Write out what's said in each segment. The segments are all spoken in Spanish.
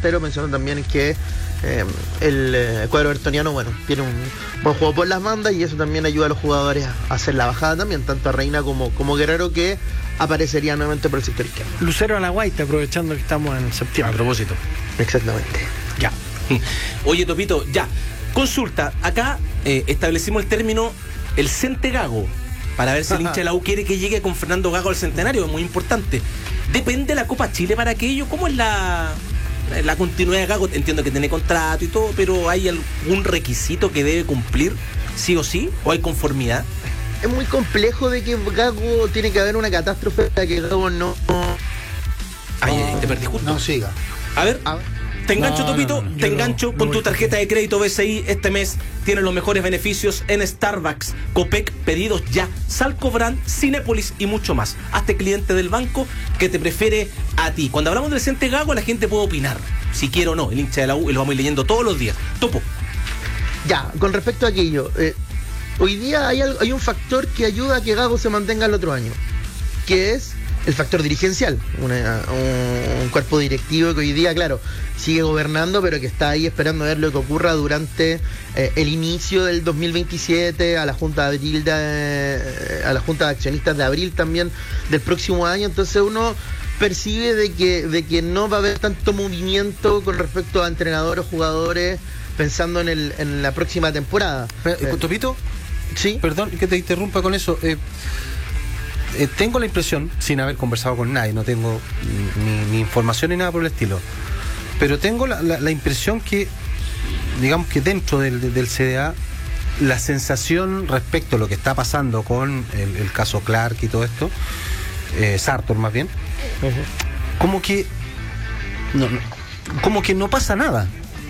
delantero, pensando también que el cuadro bertoniano, bueno, tiene un buen juego por las bandas y eso también ayuda a los jugadores a hacer la bajada también, tanto a Reina como Guerrero, que aparecería nuevamente por el sector izquierdo. Lucero a la Guaita, aprovechando que estamos en septiembre. A propósito. Exactamente. Ya. Oye, Topito, ya. Consulta, acá establecimos el término el Centegago, para ver si el hincha de la U quiere que llegue con Fernando Gago al centenario, es muy importante. Depende de la Copa Chile para aquello. ¿Cómo es la continuidad de Gago? Entiendo que tiene contrato y todo, pero ¿hay algún requisito que debe cumplir, sí o sí? ¿O hay conformidad? Es muy complejo de que Gago tiene que haber una catástrofe para que Gago no... Ay, te perdí justo. No siga. A ver. Te engancho, No, Topito, no, te engancho con tu tarjeta de crédito BCI. Este mes tienes los mejores beneficios en Starbucks, Copec, pedidos ya, Salcobrand, Cinépolis y mucho más. Hazte cliente del banco que te prefiere a ti. Cuando hablamos del Vicente Gago, la gente puede opinar, si quiere o no, el hincha de la U, y lo vamos a ir leyendo todos los días. Topo. Ya, con respecto a aquello, hoy día hay un factor que ayuda a que Gago se mantenga el otro año, que es el factor dirigencial, un cuerpo directivo que hoy día, claro, sigue gobernando, pero que está ahí esperando a ver lo que ocurra durante el inicio del 2027, a la Junta de Abril, a la Junta de Accionistas de abril también del próximo año. Entonces uno percibe de que no va a haber tanto movimiento con respecto a entrenadores, jugadores, pensando en la próxima temporada. Topito, sí, perdón que te interrumpa con eso. Tengo la impresión, sin haber conversado con nadie, no tengo ni información ni nada por el estilo, pero tengo la impresión que, digamos que dentro del CDA, la sensación respecto a lo que está pasando con el caso Clark y todo esto, Sartor más bien, como que no pasa nada.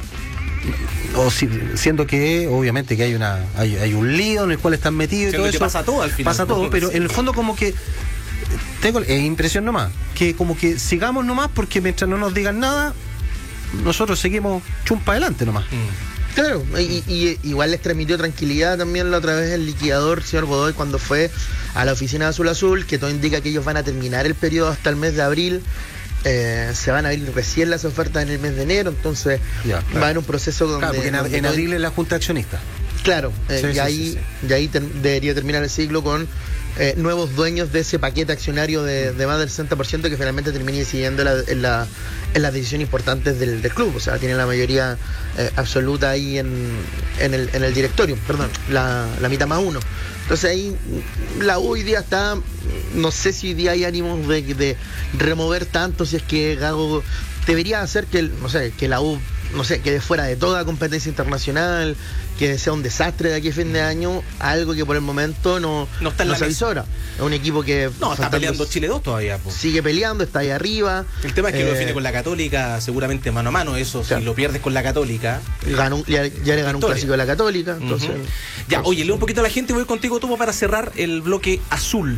O siendo que obviamente que hay un lío en el cual están metidos y todo eso, pasa todo al final. Pasa todo, pero en el fondo como que tengo impresión nomás, que como que sigamos nomás, porque mientras no nos digan nada, nosotros seguimos chumpa adelante nomás. Claro, y igual les transmitió tranquilidad también la otra vez el liquidador, señor Godoy, cuando fue a la oficina de Azul Azul, que todo indica que ellos van a terminar el periodo hasta el mes de abril. Se van a abrir recién las ofertas en el mes de enero, entonces ya, claro. Va a haber un proceso donde... Claro, porque en abril es la Junta de Accionistas. Claro, Sí, y ahí debería terminar el ciclo con nuevos dueños de ese paquete accionario de más del 60% que finalmente termine decidiendo en las decisiones importantes del club. O sea, tiene la mayoría absoluta ahí en el directorio, perdón, la mitad más uno. Entonces ahí la U hoy día está, no sé si hoy día hay ánimos de remover tanto, si es que Gago debería hacer que la U, no sé, quede fuera de toda competencia internacional, que sea un desastre de aquí a fin de año, algo que por el momento no está en la se avisora. Es un equipo que está peleando Chile 2 todavía, po. Sigue peleando, está ahí arriba. El tema es que lo define con la Católica, seguramente mano a mano, eso, claro. Si lo pierdes con la Católica, ya le ganó un clásico a la Católica, entonces... Ya, oye, leo un poquito a la gente, voy contigo, Topo, para cerrar el bloque azul.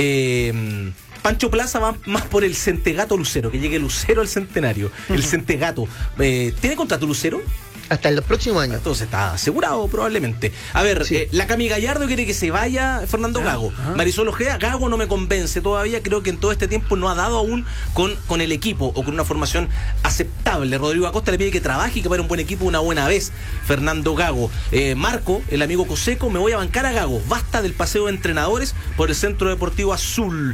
Pancho Plaza va más por el Centegato Lucero, que llegue Lucero al centenario. El Centegato. ¿Tiene contrato Lucero? Hasta el próximo año. Entonces está asegurado probablemente. A ver, sí. La Cami Gallardo quiere que se vaya Fernando Gago. Marisol Ojeda, Gago no me convence todavía. Creo que en todo este tiempo no ha dado aún con el equipo o con una formación aceptable. Rodrigo Acosta le pide que trabaje y que para un buen equipo una buena vez. Fernando Gago. Marco, el amigo Coseco, me voy a bancar a Gago. Basta del paseo de entrenadores por el Centro Deportivo Azul.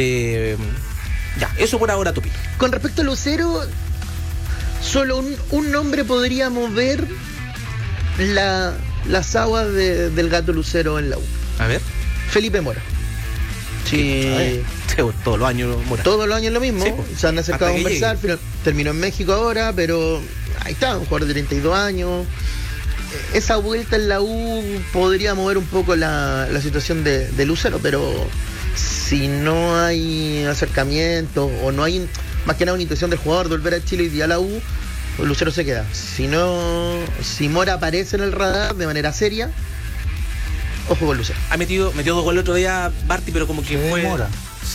Ya, eso por ahora, Topito. Con respecto a Lucero, solo un nombre podría mover las aguas del gato Lucero en la U. A ver. Felipe Mora. Sí. Todos los años Mora. Todos los años lo mismo. Sí, se han acercado a conversar. Terminó en México ahora, pero ahí está, un jugador de 32 años. Esa vuelta en la U podría mover un poco la situación de Lucero, pero si no hay acercamiento o no hay más que nada una intención del jugador de volver a Chile y día a la U, Lucero se queda. Si Mora aparece en el radar de manera seria, ojo con Lucero. Metió 2 goles el otro día Barty, pero como que se demora.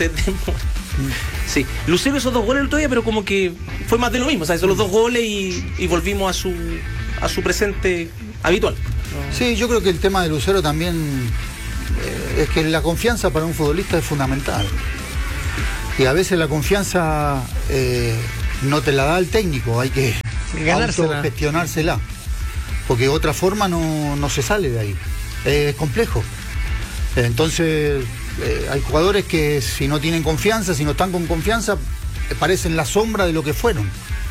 Sí, Lucero esos 2 goles el otro día, pero como que fue más de lo mismo, o sea, hizo los 2 goles y volvimos a su presente habitual. Sí, yo creo que el tema de Lucero también es que la confianza para un futbolista es fundamental. Y a veces la confianza no te la da el técnico, hay que ganársela. Autogestionársela. Porque de otra forma no se sale de ahí. Es complejo. Entonces, hay jugadores que si no tienen confianza, si no están con confianza, parecen la sombra de lo que fueron.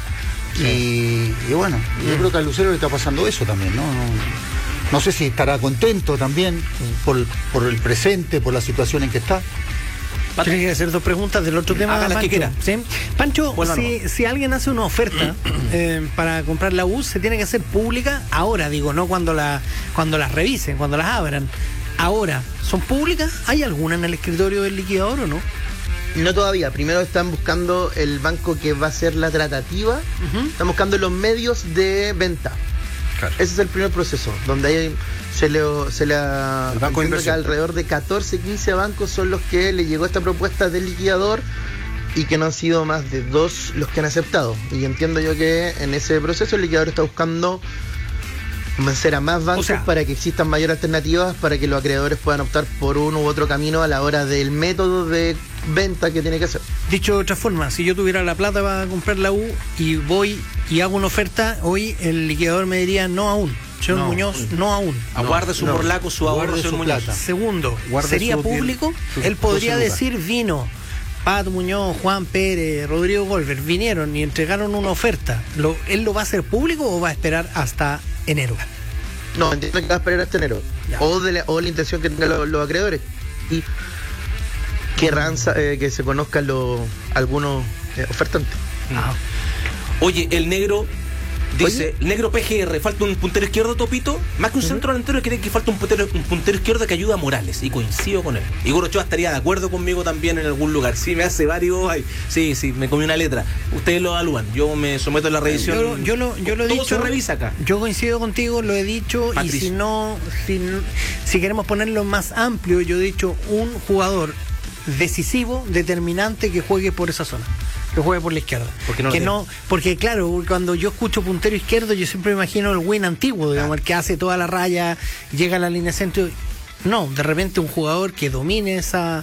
Sí. Y bueno, yo creo que al Lucero le está pasando eso también, ¿no? No sé si estará contento también por el presente, por la situación en que está. Tienes que hacer 2 preguntas del otro tema. Haga las que quiera. ¿Sí? Pancho, Bueno, si alguien hace una oferta para comprar la U, se tiene que hacer pública ahora, digo, no cuando las revisen, cuando las abran. Ahora, ¿son públicas? ¿Hay alguna en el escritorio del liquidador o no? No todavía. Primero están buscando el banco que va a hacer la tratativa. Están buscando los medios de venta. Claro. Ese es el primer proceso, donde hay, se le banco de entiendo que inversión. alrededor de 14, 15 bancos son los que le llegó esta propuesta del liquidador y que no han sido más de 2 los que han aceptado. Y entiendo yo que en ese proceso el liquidador está buscando convencer a más bancos para que existan mayores alternativas, para que los acreedores puedan optar por uno u otro camino a la hora del método de venta que tiene que hacer. Dicho de otra forma, si yo tuviera la plata para comprar la U y voy y hago una oferta, hoy el liquidador me diría no aún. Señor Muñoz, no aún. Aguarde su morlaco, su ahorro, Guarde señor su Muñoz. plata. Segundo, Guarde ¿sería su público? su- Él podría 12 lucas. decir vino. Pato Muñoz, Juan Pérez, Rodrigo Golver vinieron y entregaron una oferta. ¿Él lo va a hacer público o va a esperar hasta enero? No, entiendo que va a esperar hasta enero. Ya. O la intención que tengan los acreedores. Y querrán que se conozcan algunos ofertantes. Oye, el negro dice, el negro PGR, falta un puntero izquierdo, Topito. Más que un centro delantero, cree que falta un puntero izquierdo que ayuda a Morales. Y coincido con él. Igor Ochoa estaría de acuerdo conmigo también en algún lugar. Sí, me hace varios. Sí, me comí una letra. Ustedes lo evalúan. Yo me someto a la revisión. Yo lo he Todo dicho. se revisa acá. Yo coincido contigo, lo he dicho. Patricio. Y si queremos ponerlo más amplio, yo he dicho un jugador decisivo, determinante, que juegue por esa zona, que juegue por la izquierda. Porque claro, cuando yo escucho puntero izquierdo, yo siempre me imagino el win antiguo, digamos, el que hace toda la raya, llega a la línea centro. No, de repente un jugador que domine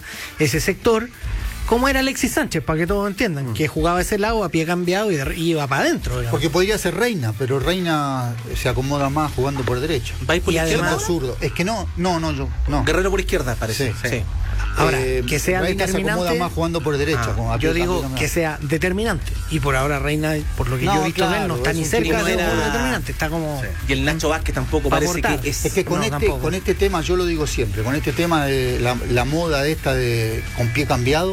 ese sector, como era Alexis Sánchez, para que todos entiendan, que jugaba ese lado a pie cambiado y iba para adentro, digamos. Porque podría ser Reina, pero Reina se acomoda más jugando por derecha. ¿Vais por Y la izquierda? además- Zurdo. Es que no. Guerrero por izquierda, parece. Sí. Ahora, que sea Reina se acomoda determinante. más jugando por derecha. como a Yo pie digo cambiado. que sea determinante. Y por ahora Reina, por lo que yo he visto de él, no está es ni un cerca de primera- ser determinante. Está como... Y el Nacho Vázquez tampoco Pa' parece aportar. que es. Es que No, tampoco. con este tema, yo lo digo siempre, con este tema de la moda esta de con pie cambiado,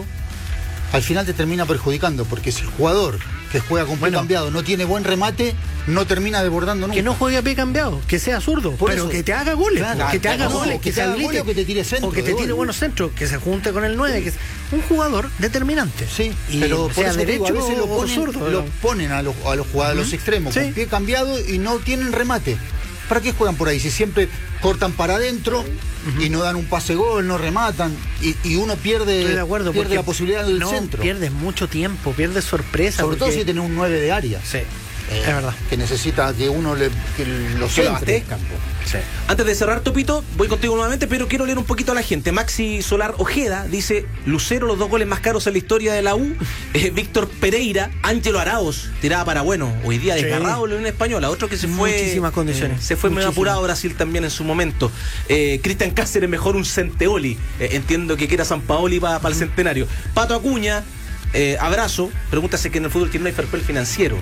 al final te termina perjudicando, porque si el jugador que juega con pie cambiado no tiene buen remate, no termina desbordando nunca. Que no juegue a pie cambiado, que sea zurdo, Por pero eso. que te haga goles, Claro, que te haga no, goles, que se te haga habilite, goles o que te tire centro o que de te gol. tire buenos centros, que se junte con el 9, que es un jugador determinante. Sí, y pero por sea eso te derecho digo, a veces o zurdo. lo ponen a los jugadores, a los extremos, Sí. con pie cambiado y no tienen remate. ¿Para qué juegan por ahí? Si siempre cortan para adentro y no dan un pase gol, no rematan y uno pierde, Estoy de acuerdo, pierde porque la posibilidad del no centro. pierdes mucho tiempo, pierdes sorpresa. Sobre todo porque- si tenés un 9 de área. Sí, es verdad. Que necesita que uno que lo Que lo centre. abastezcan, po. Antes de cerrar, Topito, voy contigo nuevamente, pero quiero leer un poquito a la gente. Maxi Solar Ojeda dice: Lucero, los 2 goles más caros en la historia de la U. Víctor Pereira, Ángelo Arauz, tirada para bueno. Hoy día desgarrado la Unión Española. Otro que se fue. Muchísimas condiciones. Se fue medio Muchísimas. apurado Brasil también en su momento. Cristian Cáceres, mejor un Centeoli. Entiendo que quiera San Paoli para el centenario. Pato Acuña, abrazo. Pregúntase que en el fútbol que no hay fair play financiero.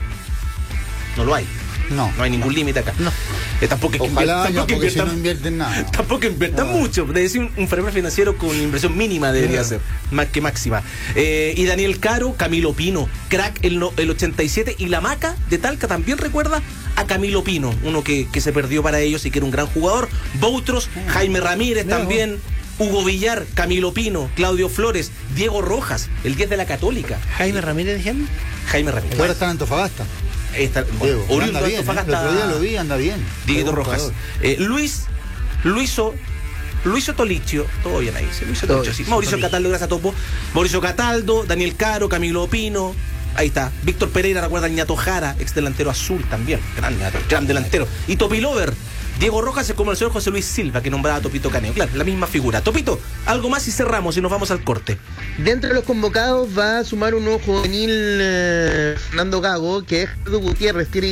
No lo hay. No hay ningún límite acá. No. Tampoco es que Ojalá haya, tampoco porque si inviertan- no invierten nada. Tampoco inviertan mucho. Debe ser un fair play financiero con inversión mínima debería ser, más que máxima. Y Daniel Caro, Camilo Pino, crack el 87. Y la Maca de Talca también recuerda a Camilo Pino, uno que se perdió para ellos y que era un gran jugador. Boutros, Jaime Ramírez también. Hugo Villar, Camilo Pino, Claudio Flores, Diego Rojas, el 10 de la Católica. Jaime Ramírez, ¿dijeron? Jaime Ramírez. Que ahora está en Antofagasta. Ahí está, bueno, Diego, oriundo anda de bien, Antofagasta. el otro día lo vi, anda bien. Dieguito Buen Rojas. jugador. Luiso Tolicio, todo bien ahí, sí, Luiso Todo Tolicio, sí. bien. Mauricio Tolicio. Cataldo, gracias a Topo. Mauricio Cataldo, Daniel Caro, Camilo Pino, ahí está. Víctor Pereira, recuerda Ñato Jara, ex delantero azul también, gran delantero. Y Topilover, Diego Rojas es como el señor José Luis Silva, que nombraba a Topito Caneo, claro, la misma figura. Topito, algo más y cerramos y nos vamos al corte. Dentro de los convocados va a sumar un nuevo juvenil, Fernando Gago, que es Gerardo Gutiérrez, tiene